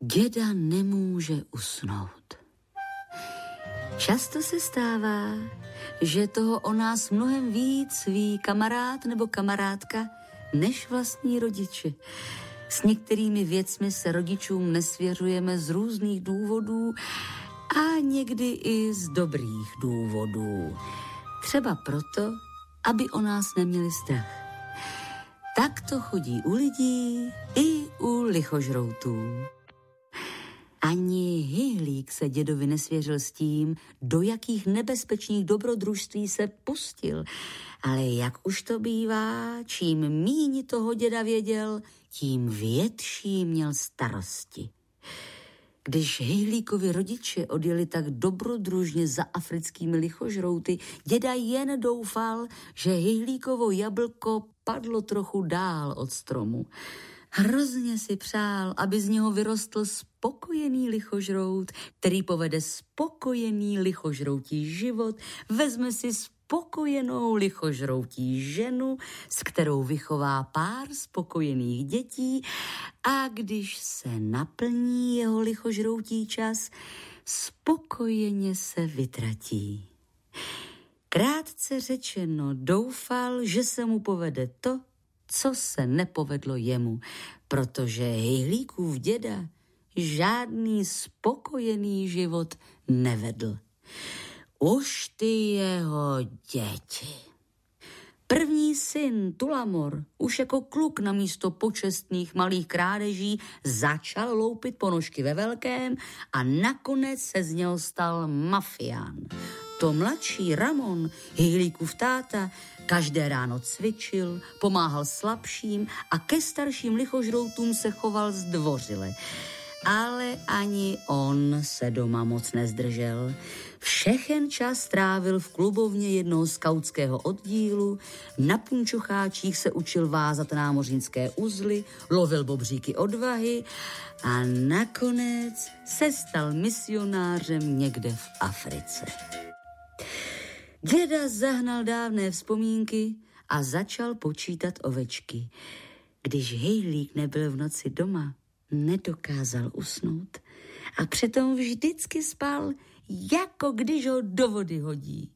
Děda nemůže usnout. Často se stává, že toho o nás mnohem víc ví kamarád nebo kamarádka než vlastní rodiče. S některými věcmi se rodičům nesvěřujeme z různých důvodů a někdy i z dobrých důvodů. Třeba proto, aby o nás neměli strach. Tak to chodí u lidí i u lichožroutů. Ani Hyhlík se dědovi nesvěřil s tím, do jakých nebezpečných dobrodružství se pustil. Ale jak už to bývá, čím míň toho děda věděl, tím větší měl starosti. Když Hyhlíkovi rodiče odjeli tak dobrodružně za africkými lichožrouty, děda jen doufal, že Hyhlíkovo jablko padlo trochu dál od stromu. Hrozně si přál, aby z něho vyrostl spokojený lichožrout, který povede spokojený lichožroutí život, vezme si spokojenou lichožroutí ženu, s kterou vychová pár spokojených dětí a když se naplní jeho lichožroutí čas, spokojeně se vytratí. Krátce řečeno, doufal, že se mu povede to, co se nepovedlo jemu, protože Hyhlíkův děda žádný spokojený život nevedl. Už ty jeho děti. První syn Tulamor už jako kluk namísto počestných malých krádeží začal loupit ponožky ve velkém a nakonec se z něho stal mafián. To mladší Ramon, Hyhlíkův táta, každé ráno cvičil, pomáhal slabším a ke starším lichožroutům se choval zdvořile. Ale ani on se doma moc nezdržel. Všechen čas trávil v klubovně jednoho skautského oddílu, na punčocháčích se učil vázat námořnické uzly, lovil bobříky odvahy a nakonec se stal misionářem někde v Africe. Děda zahnal dávné vzpomínky a začal počítat ovečky. Když Hyhlík nebyl v noci doma, nedokázal usnout a přitom vždycky spal, jako když ho do vody hodí.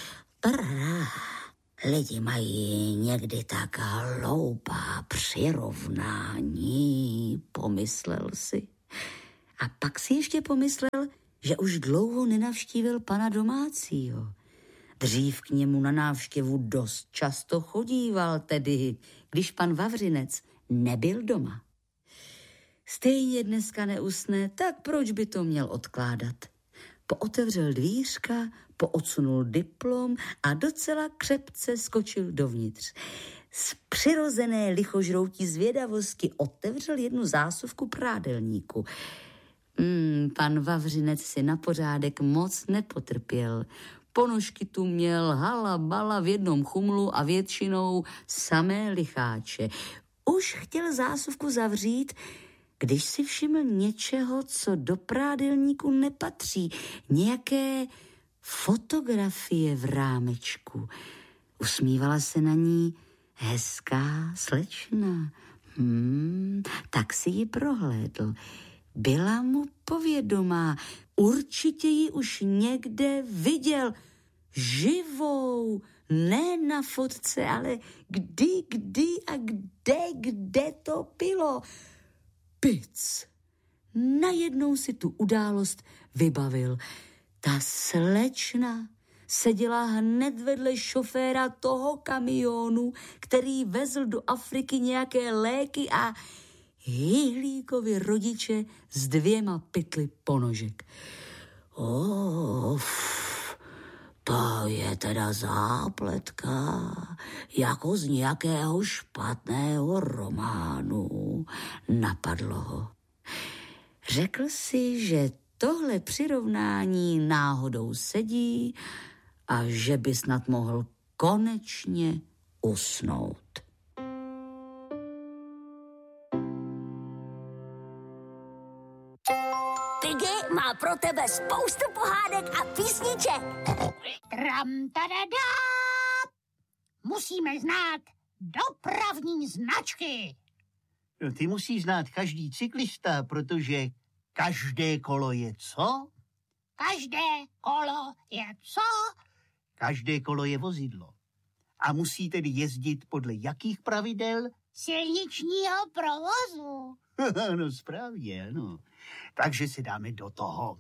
Lidi mají někdy tak hloupá přirovnání, pomyslel si. A pak si ještě pomyslel, že už dlouho nenavštívil pana domácího. Dřív k němu na návštěvu dost často chodíval, tedy když pan Vavřinec nebyl doma. Stejně dneska neusne, tak proč by to měl odkládat? Pootevřel dvířka, poodsunul diplom a docela křepce skočil dovnitř. Z přirozené lichožroutí zvědavosti otevřel jednu zásuvku prádelníku. Pan Vavřinec si na pořádek moc nepotrpěl. Ponožky tu měl halabala v jednom chumlu a většinou samé licháče. Už chtěl zásuvku zavřít, když si všiml něčeho, co do prádelníku nepatří. Nějaké fotografie v rámečku. Usmívala se na ní hezká slečna. Tak si ji prohlédl. Byla mu povědomá. Určitě ji už někde viděl. Živou. Ne na fotce, ale kdy a kde to bylo. Pic. Najednou si tu událost vybavil. Ta slečna seděla hned vedle šoféra toho kamionu, který vezl do Afriky nějaké léky a Hyhlíkovi rodiče s 2 pytly ponožek. To je teda zápletka, jako z nějakého špatného románu, napadlo ho. Řekl si, že tohle přirovnání náhodou sedí a že by snad mohl konečně usnout. Piggy má pro tebe spoustu pohádek a písniček. Tram-tadadá! Musíme znát dopravní značky. Ty musí znát každý cyklista, protože Každé kolo je co? Každé kolo je co? Každé kolo je vozidlo. A musí tedy jezdit podle jakých pravidel? Silničního provozu. No správně, ano. Takže se dáme do toho.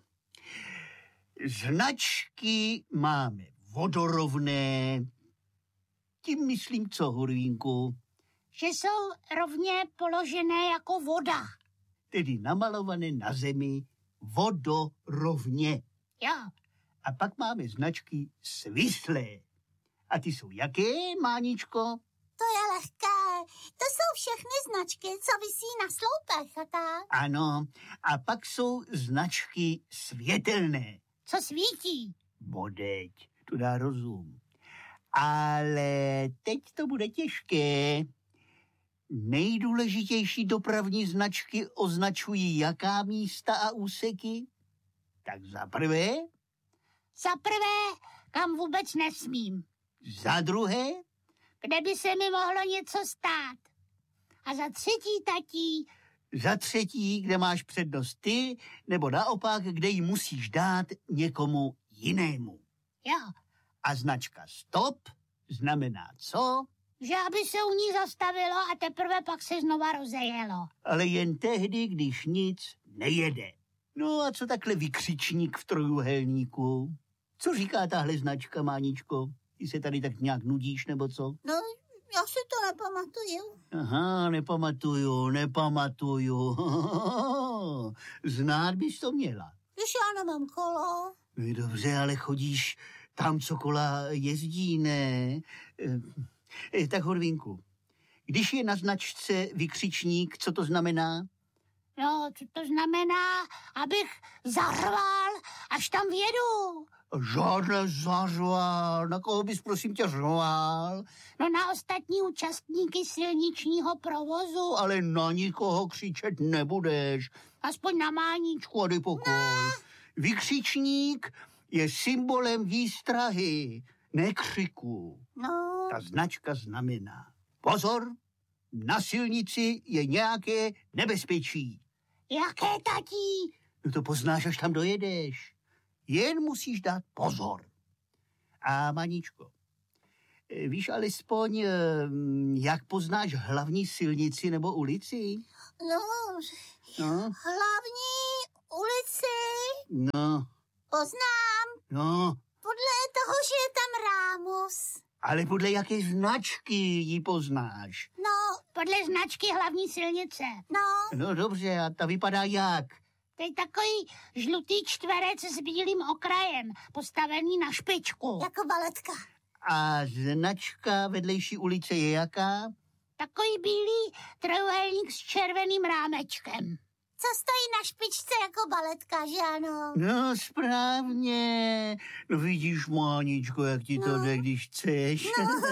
Značky máme vodorovné. Tím myslím co, Hurvínku? Že jsou rovně položené jako voda. Tedy namalované na zemi vodorovně. Jo, A pak máme značky svislé. A ty jsou jaké, Máničko? To je lehké. To jsou všechny značky, co visí na sloupech a tak. Ano. A pak jsou značky světelné. co svítí. Bodeď, to dá rozum. Ale teď to bude těžké. Nejdůležitější dopravní značky označují jaká místa a úseky? Tak za prvé, Za prvé, kam vůbec nesmím. za druhé, Kde by se mi mohlo něco stát. A za třetí, tatí, za třetí, kde máš přednost ty, nebo naopak, kde ji musíš dát někomu jinému. jo, A značka stop znamená co? že aby se u ní zastavilo a teprve pak se znova rozejelo. Ale jen tehdy, když nic nejede. No a co takhle vykřičník v trojúhelníku? Co říká tahle značka, Máničko? Ty se tady tak nějak nudíš, nebo co? No, já si to nepamatuju. Aha, nepamatuju. Znát bys to měla. Když já nemám kolo. No dobře, ale chodíš tam, co kola jezdí, ne? Tak, Horvínku, když je na značce vykřičník, co to znamená? No, co to znamená, abych zařval, až tam vědu. Žádné zařval. Na koho bys, prosím tě, řval? No na ostatní účastníky silničního provozu. Ale na nikoho křičet nebudeš. Aspoň na Máničku. A dej pokoj. Vykřičník je symbolem výstrahy, ne křiku. No, Ta značka znamená: pozor, na silnici je nějaké nebezpečí. Jaké, tatí? No to poznáš, až tam dojedeš. Jen musíš dát pozor. A Maničko, víš alespoň, jak poznáš hlavní silnici nebo ulici? no, No, hlavní ulici no, poznám no. podle toho, že je tam rámus. Ale podle jaké značky ji poznáš? No, Podle značky hlavní silnice. no, No dobře, a ta vypadá jak? To je takový žlutý čtverec s bílým okrajem, postavený na špičku. jako baletka. A značka vedlejší ulice je jaká? Takový bílý trojuhelník s červeným rámečkem. Co stojí na špičce jako baletka, že ano? No správně. No vidíš, Máničko, jak ti to jde, když chceš.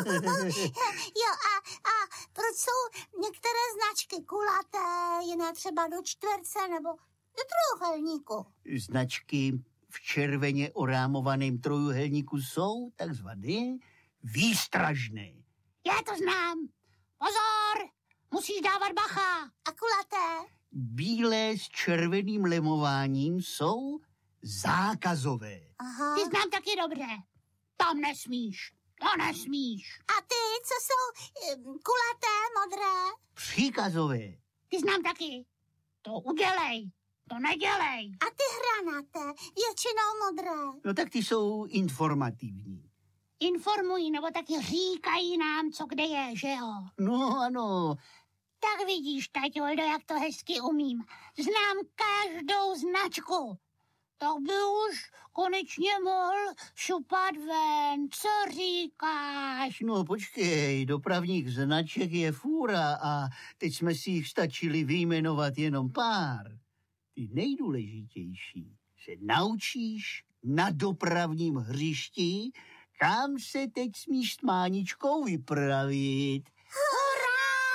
Jo, a proč jsou některé značky kulaté, jiné třeba do čtverce nebo do trojúhelníku? Značky v červeně orámovaném trojuhelníku jsou takzvané výstražné. Já to znám. Pozor, musíš dávat bacha. A kulaté? Bílé s červeným lemováním jsou zákazové. Aha. Ty znám taky dobře. Tam nesmíš. To nesmíš. A ty, co jsou kulaté, modré? Příkazové. Ty znám taky. To udělej. To nedělej. A ty hranaté, většinou modré. No tak ty jsou informativní. Informují, nebo taky říkají nám, co kde je, že jo? No ano, Tak vidíš, taťoldo, jak to hezky umím. Znám každou značku. Tak by už konečně mohl šupat ven. Co říkáš? no počkej, dopravních značek je fůra a teď jsme si jich stačili vyjmenovat jenom pár. Ty nejdůležitější se naučíš na dopravním hřišti, kam se teď smíš s Máničkou vypravit. Hurá!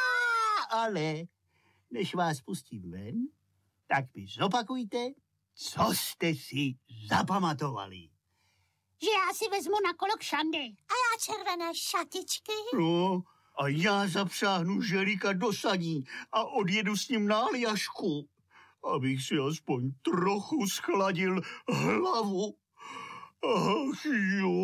Ale než vás pustím ven, tak mi zopakujte, co jste si zapamatovali. Že já si vezmu na kolo kšandy. A já červené šatičky. No, a já zapřáhnu želíka do saní a odjedu s ním na Aljašku. abych si aspoň trochu schladil hlavu. Ach jo.